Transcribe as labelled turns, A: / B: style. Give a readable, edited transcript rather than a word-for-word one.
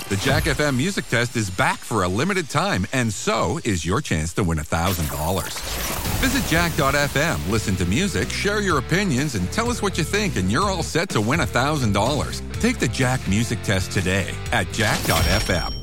A: The Jack FM Music Test is back for a limited time, and so is your chance to win $1,000. Visit jack.fm, listen to music, share your opinions, and tell us what you think, and you're all set to win $1,000. Take the Jack Music Test today at jack.fm.